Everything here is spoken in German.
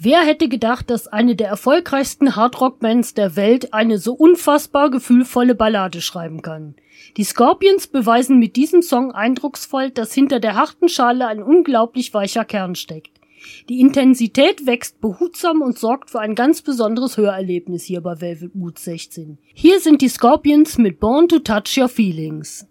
Wer hätte gedacht, dass eine der erfolgreichsten Hardrock-Bands der Welt eine so unfassbar gefühlvolle Ballade schreiben kann? Die Scorpions beweisen mit diesem Song eindrucksvoll, dass hinter der harten Schale ein unglaublich weicher Kern steckt. Die Intensität wächst behutsam und sorgt für ein ganz besonderes Hörerlebnis hier bei Velvet Mood 16. Hier sind die Scorpions mit Born to Touch Your Feelings.